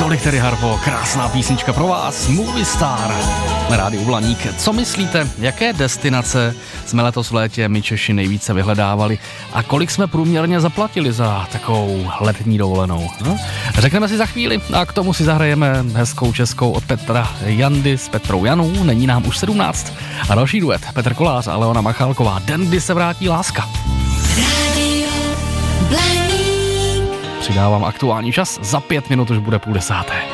Tolik tedy, Harpo, krásná písnička pro vás, Movie Star na rádiu Blaník. Co myslíte, jaké destinace jsme letos v létě my Češi nejvíce vyhledávali a kolik jsme průměrně zaplatili za takovou letní dovolenou? Řekneme si za chvíli a k tomu si zahrajeme hezkou českou od Petra Jandy s Petrou Janou, není nám už 17. A další duet, Petr Kolář a Leona Machálková, Den, kdy se vrátí láska. Radio Blaník. Přidávám aktuální čas, za 5 minut už bude 9:30.